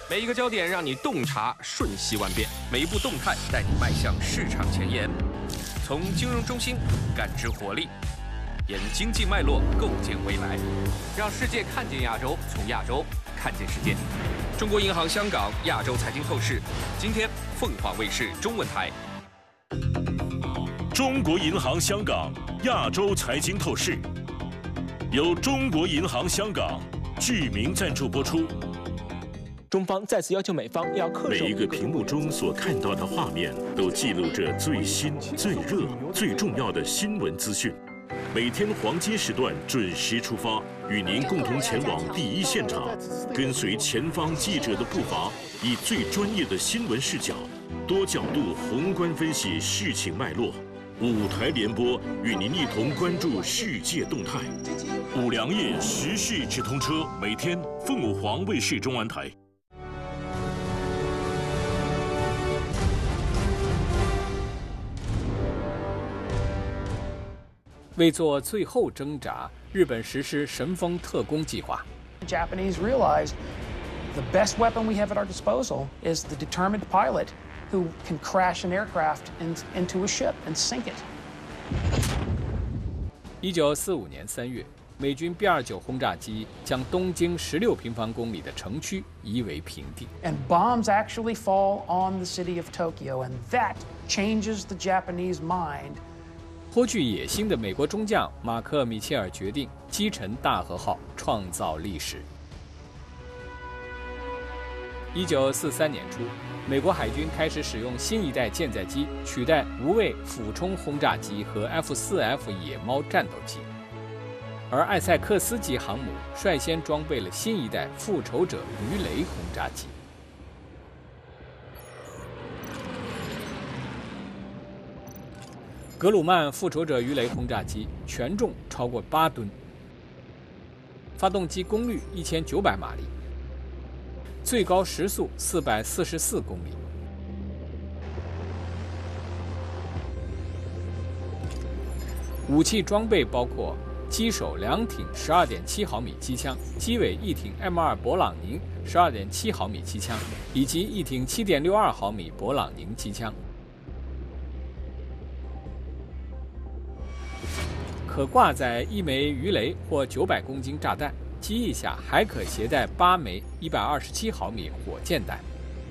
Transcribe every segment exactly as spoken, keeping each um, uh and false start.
每一个焦点让你洞察瞬息万变，每一步动态带你迈向市场前沿。从金融中心感知活力，沿经济脉络构建未来，让世界看见亚洲，从亚洲看见世界。中国银行香港亚洲财经透视，今天凤凰卫视中文台。 中国银行香港亚洲财经透视，由中国银行香港剧名赞助播出。 中方再次要求美方要恪守。 每一个屏幕中所看到的画面，都记录着最新、最热、最重要的新闻资讯。每天黄金时段准时出发，与您共同前往第一现场，跟随前方记者的步伐，以最专业的新闻视角，多角度宏观分析事情脉络。五台联播与您一同关注世界动态。五粮液时事直通车，每天凤凰卫视中文台。 为做最后挣扎，日本实施神风特攻计划。 Japanese realized the best weapon we have at our disposal is the determined pilot who can crash an aircraft in, into a ship and sink it. 一九四五年三月，美军 B 二九轰炸机将东京十六平方公里的城区夷为平地。 And bombs actually fall on the city of Tokyo, and that changes the Japanese mind. 颇具野心的美国中将马克·米切尔决定击沉大和号，创造历史。一九四三年初，美国海军开始使用新一代舰载机取代无畏俯冲轰炸机和 F 四 F 野猫战斗机，而艾塞克斯级航母率先装备了新一代复仇者鱼雷轰炸机。格鲁曼复仇者鱼雷轰炸机全重超过八吨，发动机功率一千九百马力，最高时速四百四十四公里。武器装备包括机首两挺十二点七毫米机枪，机尾一挺 M 二 勃朗宁十二点七毫米机枪，以及一挺七点六二毫米勃朗宁机枪。可挂载一枚鱼雷或九百公斤炸弹，机翼下还可携带八枚一百二十七毫米火箭弹。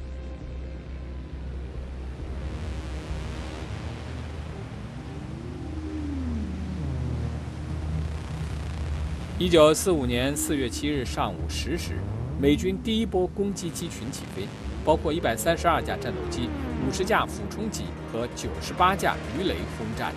一九四五年四月七日上午十时，美军第一波攻击机群起飞，包括一百三十二架战斗机、五十架俯冲机和九十八架鱼雷轰炸机。